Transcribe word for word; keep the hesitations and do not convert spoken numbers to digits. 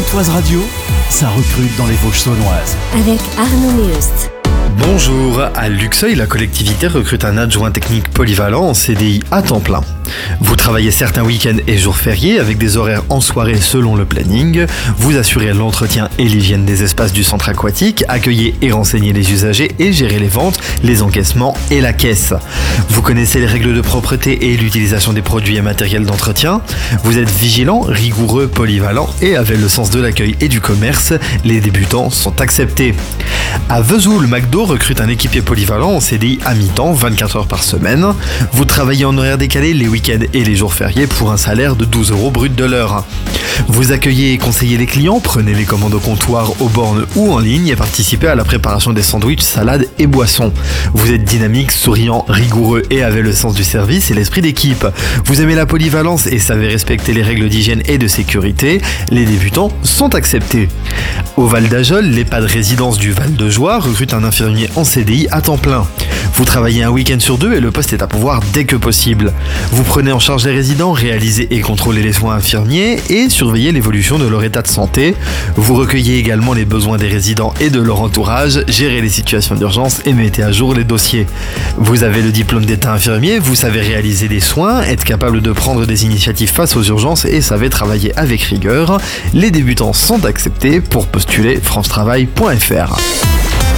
Pontoise Radio, ça recrute dans les Vosges saunoises. Avec Arnaud Meust. Bonjour, à Luxeuil, la collectivité recrute un adjoint technique polyvalent en C D I à temps plein. Vous travaillez certains week-ends et jours fériés avec des horaires en soirée selon le planning. Vous assurez l'entretien et l'hygiène des espaces du centre aquatique, accueillez et renseignez les usagers et gérez les ventes, les encaissements et la caisse. Vous connaissez les règles de propreté et l'utilisation des produits et matériels d'entretien. Vous êtes vigilant, rigoureux, polyvalent et avez le sens de l'accueil et du commerce. Les débutants sont acceptés. À Vesoul, McDo recrute un équipier polyvalent en C D I à mi-temps, vingt-quatre heures par semaine. Vous travaillez en horaire décalé les week-ends et les jours fériés pour un salaire de douze euros brut de l'heure. Vous accueillez et conseillez les clients, prenez les commandes au comptoir, aux bornes ou en ligne et participez à la préparation des sandwichs, salades et boissons. Vous êtes dynamique, souriant, rigoureux et avez le sens du service et l'esprit d'équipe. Vous aimez la polyvalence et savez respecter les règles d'hygiène et de sécurité. Les débutants sont acceptés. Au Val d'Ajol, l'EHPAD résidence du Val de Joie recrute un infirmier en C D I à temps plein. Vous travaillez un week-end sur deux et le poste est à pourvoir dès que possible. Vous prenez en charge les résidents, réalisez et contrôlez les soins infirmiers et surveillez l'évolution de leur état de santé. Vous recueillez également les besoins des résidents et de leur entourage, gérez les situations d'urgence et mettez à jour les dossiers. Vous avez le diplôme d'état infirmier, vous savez réaliser des soins, être capable de prendre des initiatives face aux urgences et savez travailler avec rigueur. Les débutants sont acceptés. Pour postuler, france travail point f r.